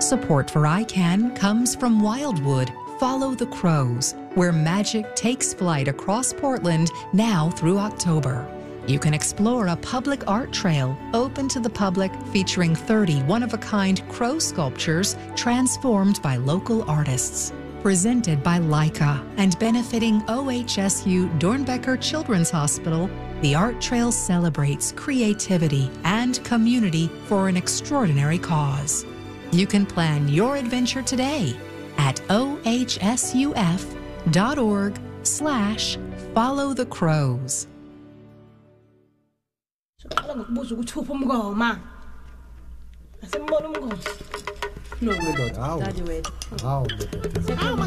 Support for ICANN comes from Wildwood. Follow the Crows, where magic takes flight across Portland now through October. You can explore a public art trail open to the public featuring 30 one-of-a-kind crow sculptures transformed by local artists. Presented by Leica and benefiting OHSU Dornbecker Children's Hospital, the Art Trail celebrates creativity and community for an extraordinary cause. You can plan your adventure today at ohsuf.org/followthecrows. No, we don't.